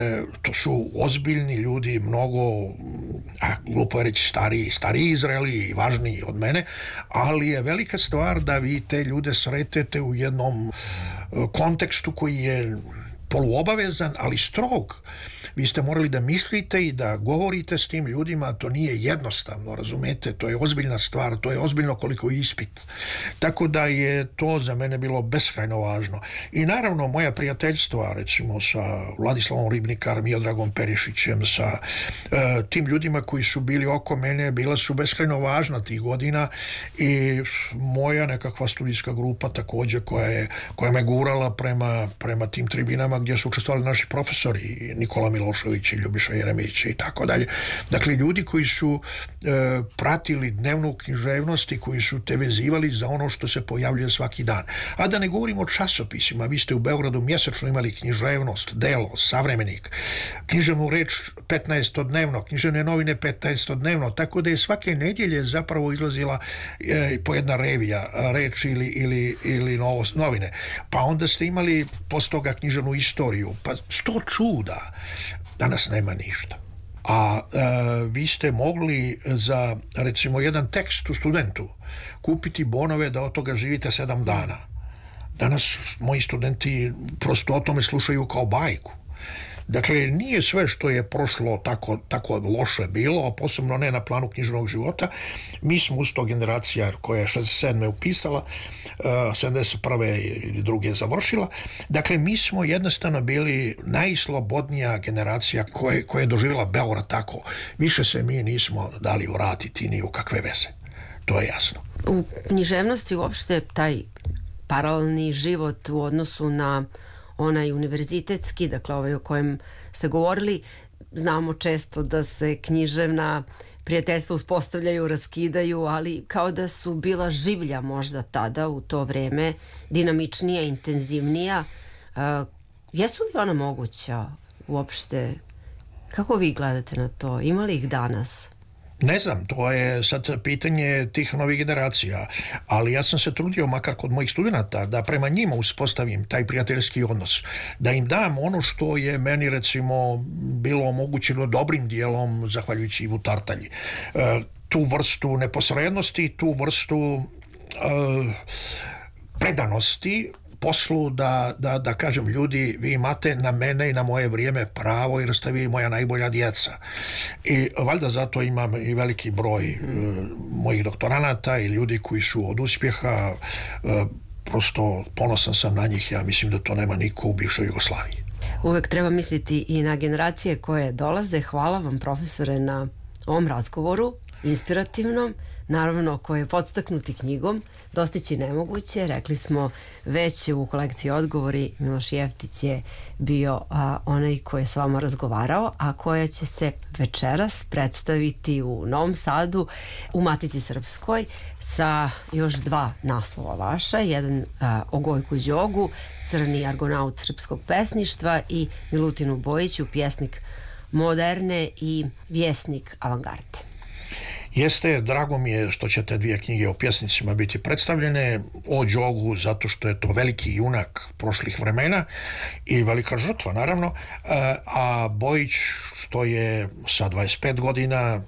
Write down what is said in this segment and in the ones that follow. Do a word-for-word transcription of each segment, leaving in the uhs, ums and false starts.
To su ozbiljni ljudi, mnogo, a glupo je reći stariji, stariji Izraeli i važniji od mene, ali je velika stvar da vi te ljude sretete u jednom kontekstu koji je poluobavezan, ali strog. Vi ste morali da mislite i da govorite s tim ljudima, to nije jednostavno, razumete, to je ozbiljna stvar, to je ozbiljno koliko ispit. Tako da je to za mene bilo beskrajno važno. I naravno moja prijateljstva, recimo sa Vladislavom Ribnikar, Miodragom Perišićem, sa e, tim ljudima koji su bili oko mene, bila su beskrajno važna tih godina i moja nekakva studijska grupa također koja je, koja me gurala prema, prema tim tribinama gdje su učestvovali naši profesori, Nikola Milošević i Ljubiša Jeremić i tako dalje. Dakle, ljudi koji su e, pratili dnevnu književnost i koji su te vezivali za ono što se pojavljuje svaki dan. A da ne govorimo o časopisima, vi ste u Beogradu mjesečno imali književnost, Delo, Savremenik, književnu reč petnaestodnevno, književne novine petnaestodnevno, tako da je svake nedjelje zapravo izlazila e, po jedna revija, reč ili, ili, ili novo, novine. Pa onda ste imali post toga književnu istoriju, pa sto čuda. Danas nema ništa. A e, vi ste mogli za, recimo, jedan tekst u Studentu kupiti bonove da od toga živite sedam dana. Danas moji studenti prosto o tome slušaju kao bajku. Dakle, nije sve što je prošlo tako, tako loše bilo, a posebno ne na planu književnog života. Mi smo usto generacija koja je šezdeset sedme upisala, sedamdeset prve ili druge završila. Dakle, mi smo jednostavno bili najslobodnija generacija koja, koja je doživjela Beograd tako. Više se mi nismo dali vratiti ni u kakve veze. To je jasno. U književnosti uopšte taj paralelni život u odnosu na onaj univerzitetski, dakle ovaj o kojem ste govorili, znamo često da se književna prijateljstva uspostavljaju, raskidaju, ali kao da su bila življa možda tada u to vreme, dinamičnija, intenzivnija. Uh, jesu li ona moguća uopšte? Kako vi gledate na to? Ima li ih danas? Ne znam, to je sad pitanje tih novih generacija, ali ja sam se trudio, makar kod mojih studenta, da prema njima uspostavim taj prijateljski odnos, da im dam ono što je meni, recimo, bilo omogućeno dobrim dijelom, zahvaljujući Ivu Tartalji. E, tu vrstu neposrednosti, tu vrstu e, predanosti poslu, da, da, da kažem, ljudi, vi imate na mene i na moje vrijeme pravo jer ste vi moja najbolja djeca. I valjda zato imam i veliki broj e, mojih doktoranata i ljudi koji su od uspjeha, e, prosto ponosan sam na njih, ja mislim da to nema niko u bivšoj Jugoslaviji. Uvek treba misliti i na generacije koje dolaze. Hvala vam, profesore, na ovom razgovoru, inspirativnom, naravno koji je podstaknuti knjigom Dostići nemoguće. Rekli smo već u kolekciji Odgovori, Miloš Jeftić je bio a, onaj koji je s vama razgovarao, a koja će se večeras predstaviti u Novom Sadu u Matici Srpskoj sa još dva naslova vaša, jedan a, o Gojku Đogu, crni argonaut srpskog pesništva, i Milutinu Bojiću, pjesnik moderne i vjesnik avangarde. Jeste, drago mi je što će te dvije knjige o pjesnicima biti predstavljene, o Đogu zato što je to veliki junak prošlih vremena i velika žrtva, naravno, a Bojić što je sa dvadeset pet godina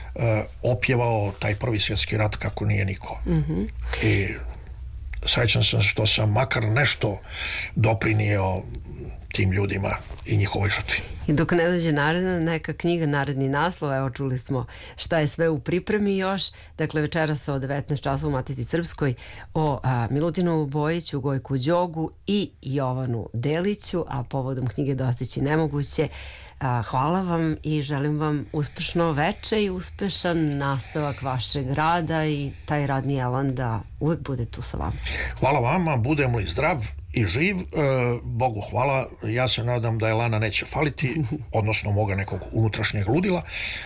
opjevao taj prvi svjetski rat kako nije niko. Mm-hmm. I srećan sam što sam makar nešto doprinio tim ljudima i njihovoj žrtvi. I dok ne dođe naredna neka knjiga, naredni naslov, evo čuli smo šta je sve u pripremi još. Dakle, večeras o devetnaest časova u Matici Srpskoj o a, Milutinu Bojiću, Gojku Đogu i Jovanu Deliću, a povodom knjige Dostići nemoguće. A, hvala vam i želim vam uspešno veče i uspešan nastavak vašeg rada i taj radni elan da uvek bude tu sa vama. Hvala vama, budemo i zdrav i živ, e, Bogu hvala, ja se nadam da Elana neće faliti, odnosno moga nekog unutrašnjeg ludila,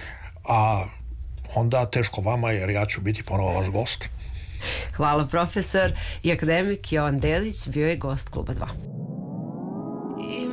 a onda teško vama jer ja ću biti ponovo vaš gost. Hvala, profesor i akademik Jovan Delić bio je gost Kluba dva.